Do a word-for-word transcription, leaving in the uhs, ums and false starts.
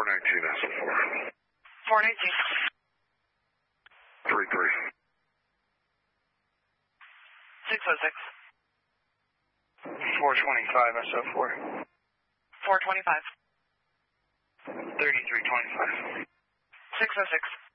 nineteen S O four. four nineteen. three three. six oh six. four twenty-five S O four. four twenty-five. thirty-three twenty-five. six oh six.